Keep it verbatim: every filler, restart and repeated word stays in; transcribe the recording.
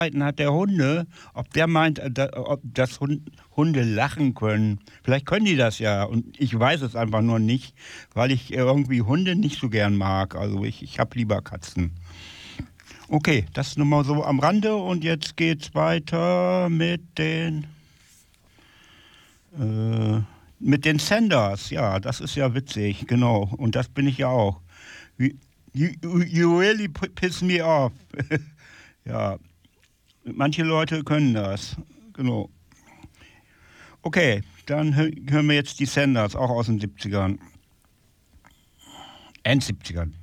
hat der Hunde, ob der meint, äh, da, ob das Hund, Hunde lachen können. Vielleicht können die das ja und ich weiß es einfach nur nicht, weil ich irgendwie Hunde nicht so gern mag. Also ich, ich habe lieber Katzen. Okay, das nur mal so am Rande und jetzt geht's weiter mit den äh, mit den Senders. Ja, das ist ja witzig, genau. Und das bin ich ja auch. You, you, you really piss me off. Ja, manche Leute können das. Genau. Okay, dann hö- hören wir jetzt die Senders, auch aus den siebzigern. End siebzigern.